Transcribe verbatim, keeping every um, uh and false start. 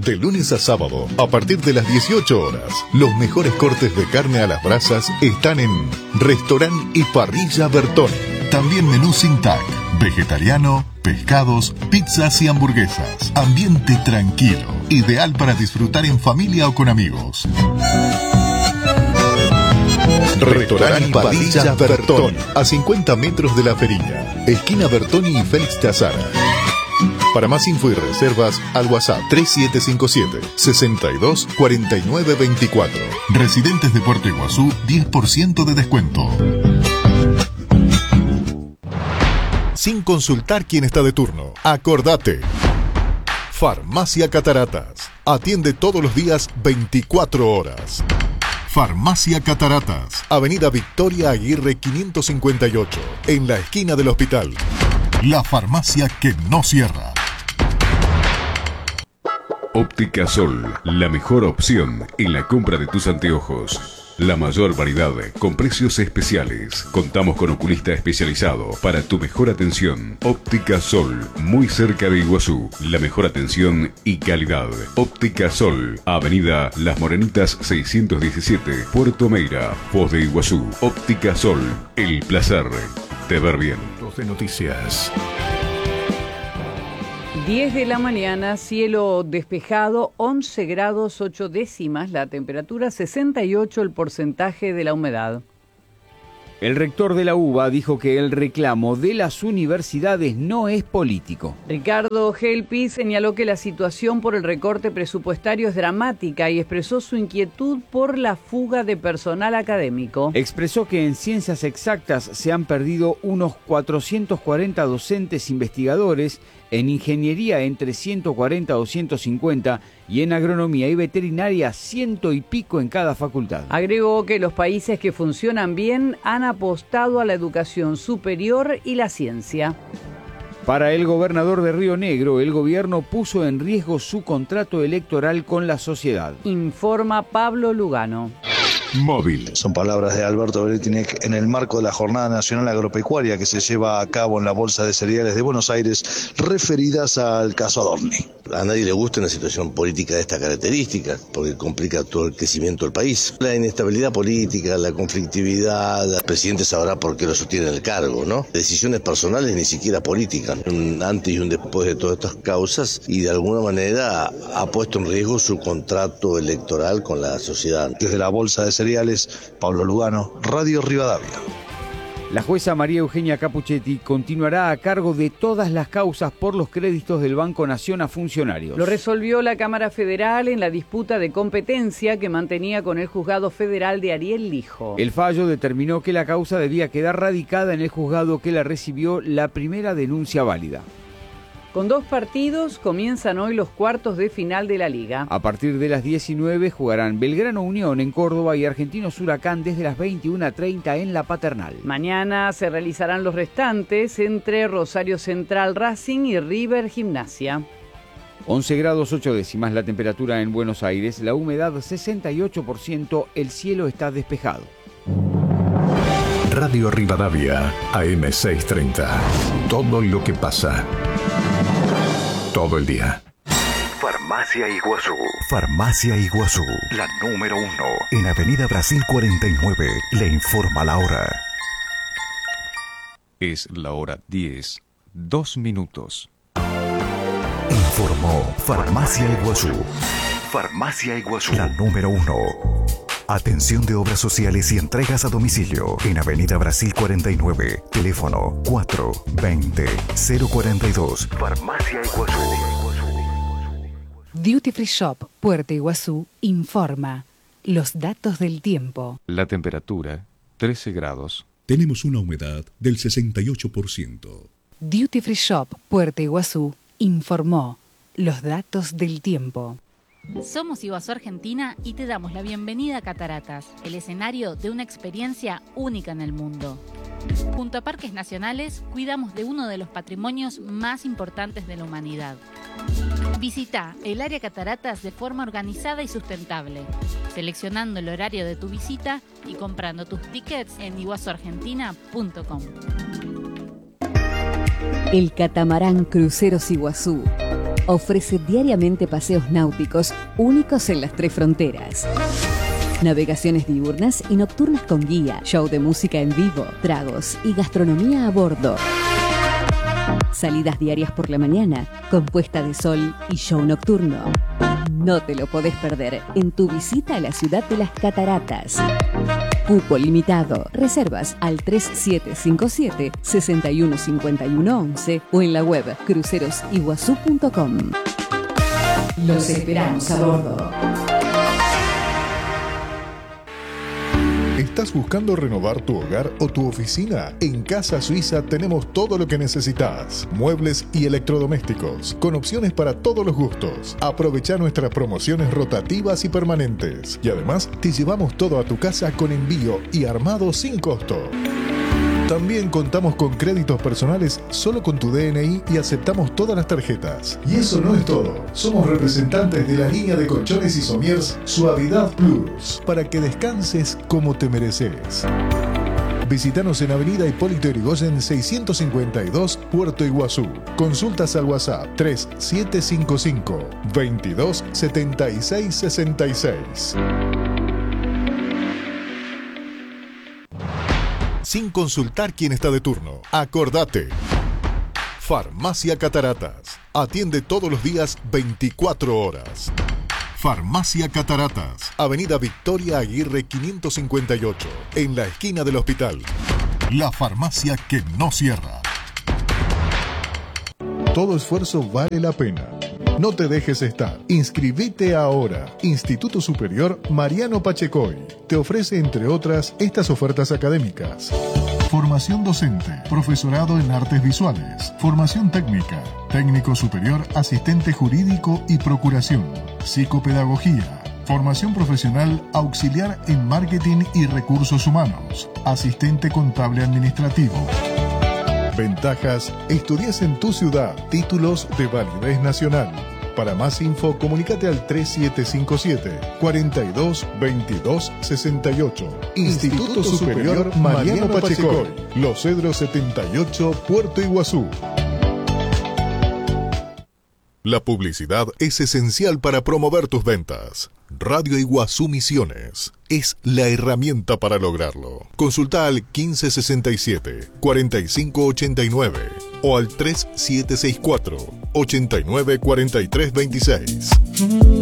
De lunes a sábado, a partir de las dieciocho horas, los mejores cortes de carne a las brasas están en Restaurant y Parrilla Bertoni. También menú sin tac, vegetariano, pescados, pizzas y hamburguesas. Ambiente tranquilo, ideal para disfrutar en familia o con amigos. Restaurant y Parrilla Bertoni, a cincuenta metros de la Ferilla, esquina Bertoni y Félix de Azara. Para más info y reservas, al WhatsApp tres siete cinco siete, sesenta y dos, cuarenta y nueve veinticuatro. Residentes de Puerto Iguazú, diez por ciento de descuento. Sin consultar quién está de turno, acordate. Farmacia Cataratas. Atiende todos los días veinticuatro horas. Farmacia Cataratas. Avenida Victoria Aguirre quinientos cincuenta y ocho, en la esquina del hospital. La farmacia que no cierra. Óptica Sol, la mejor opción en la compra de tus anteojos. La mayor variedad con precios especiales. Contamos con oculista especializado para tu mejor atención. Óptica Sol, muy cerca de Iguazú. La mejor atención y calidad. Óptica Sol, Avenida Las Morenitas seiscientos diecisiete, Puerto Meira, Foz de Iguazú. Óptica Sol, el placer de ver bien. De noticias. diez de la mañana, cielo despejado, once grados ocho décimas la temperatura, sesenta y ocho el porcentaje de la humedad. El rector de la UBA dijo que el reclamo de las universidades no es político. Ricardo Gelpi señaló que la situación por el recorte presupuestario es dramática y expresó su inquietud por la fuga de personal académico. Expresó que en ciencias exactas se han perdido unos cuatrocientos cuarenta docentes investigadores, en ingeniería entre ciento cuarenta a doscientos cincuenta y en agronomía y veterinaria ciento y pico en cada facultad. Agregó que los países que funcionan bien han apostado a la educación superior y la ciencia. Para el gobernador de Río Negro, el gobierno puso en riesgo su contrato electoral con la sociedad. Informa Pablo Lugano. Móvil. Son palabras de Alberto Bretinec en el marco de la Jornada Nacional Agropecuaria que se lleva a cabo en la Bolsa de Cereales de Buenos Aires, referidas al caso Adorni. A nadie le gusta una situación política de esta característica, porque complica todo el crecimiento del país. La inestabilidad política, la conflictividad, el presidente sabrá por qué lo sostiene en el cargo, ¿no? Decisiones personales, ni siquiera políticas. Un antes y un después de todas estas causas, y de alguna manera ha puesto en riesgo su contrato electoral con la sociedad. Desde la Bolsa de Cereales, Pablo Lugano, Radio Rivadavia. La jueza María Eugenia Capuchetti continuará a cargo de todas las causas por los créditos del Banco Nación a funcionarios. Lo resolvió la Cámara Federal en la disputa de competencia que mantenía con el Juzgado Federal de Ariel Lijo. El fallo determinó que la causa debía quedar radicada en el juzgado que la recibió la primera denuncia válida. Con dos partidos comienzan hoy los cuartos de final de la Liga. A partir de las diecinueve jugarán Belgrano Unión en Córdoba y Argentinos Huracán desde las veintiuna treinta en La Paternal. Mañana se realizarán los restantes entre Rosario Central Racing y River Gimnasia. once grados ocho décimas la temperatura en Buenos Aires, la humedad sesenta y ocho por ciento, el cielo está despejado. Radio Rivadavia, A M seiscientos treinta. Todo lo que pasa. Todo el día. Farmacia Iguazú. Farmacia Iguazú. La número uno. En Avenida Brasil cuarenta y nueve. Le informa la hora. Es la hora diez, dos minutos. Informó Farmacia Iguazú. Farmacia Iguazú. La número uno. Atención de obras sociales y entregas a domicilio. En Avenida Brasil cuarenta y nueve. Teléfono cuatro veinte cero cuarenta y dos. Farmacia Iguazú. Duty Free Shop, Puerto Iguazú, informa los datos del tiempo. La temperatura, trece grados. Tenemos una humedad del sesenta y ocho por ciento. Duty Free Shop, Puerto Iguazú, informó los datos del tiempo. Somos Iguazú Argentina y te damos la bienvenida a Cataratas, el escenario de una experiencia única en el mundo. Junto a Parques Nacionales, cuidamos de uno de los patrimonios más importantes de la humanidad. Visita el área Cataratas de forma organizada y sustentable, seleccionando el horario de tu visita y comprando tus tickets en iguazú argentina punto com. El catamarán Cruceros Iguazú ofrece diariamente paseos náuticos únicos en las tres fronteras. Navegaciones diurnas y nocturnas con guía, show de música en vivo, tragos y gastronomía a bordo. Salidas diarias por la mañana, con puesta de sol y show nocturno. No te lo podés perder en tu visita a la ciudad de las Cataratas. Cupo limitado. Reservas al tres siete cinco siete, seis uno cinco uno once o en la web cruceros iguazú punto com. Los esperamos a bordo. ¿Estás buscando renovar tu hogar o tu oficina? En Casa Suiza tenemos todo lo que necesitas. Muebles y electrodomésticos, con opciones para todos los gustos. Aprovecha nuestras promociones rotativas y permanentes. Y además, te llevamos todo a tu casa con envío y armado sin costo. También contamos con créditos personales solo con tu D N I y aceptamos todas las tarjetas. Y eso no es todo. Somos representantes de la línea de colchones y somiers Suavidad Plus, para que descanses como te mereces. Visítanos en Avenida Hipólito Yrigoyen seiscientos cincuenta y dos, Puerto Iguazú. Consultas al WhatsApp tres siete cinco cinco, veintidós setenta y seis sesenta y seis. Sin consultar quién está de turno. Acordate. Farmacia Cataratas. Atiende todos los días veinticuatro horas. Farmacia Cataratas. Avenida Victoria Aguirre quinientos cincuenta y ocho. En la esquina del hospital. La farmacia que no cierra. Todo esfuerzo vale la pena. No te dejes estar. Inscribite ahora. Instituto Superior Mariano Pachecoy te ofrece, entre otras, estas ofertas académicas. Formación docente, profesorado en artes visuales, formación técnica, técnico superior, asistente jurídico y procuración, psicopedagogía, formación profesional auxiliar en marketing y recursos humanos, asistente contable administrativo. Ventajas: estudias en tu ciudad, títulos de validez nacional. Para más info, comunícate al tres siete cinco siete, cuarenta y dos, veintidós sesenta y ocho. Instituto, Instituto Superior, Superior Mariano Pachecoy, Los Cedros setenta y ocho, Puerto Iguazú. La publicidad es esencial para promover tus ventas. Radio Iguazú Misiones es la herramienta para lograrlo. Consulta al quince sesenta y siete, cuarenta y cinco ochenta y nueve o al tres siete seis cuatro, ochenta y nueve cuarenta y tres veintiséis.